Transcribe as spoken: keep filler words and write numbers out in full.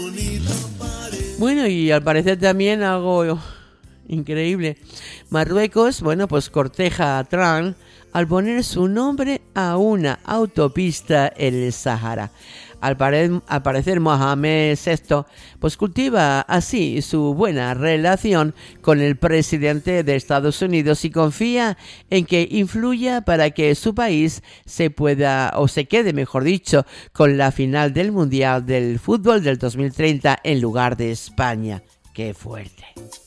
Bueno, y al parecer también algo increíble. Marruecos, bueno, pues corteja a Trump al poner su nombre a una autopista en el Sahara. Al, pare- al parecer Mohamed sexto pues cultiva así su buena relación con el presidente de Estados Unidos y confía en que influya para que su país se pueda, o se quede mejor dicho, con la final del Mundial del Fútbol del dos mil treinta en lugar de España. ¡Qué fuerte!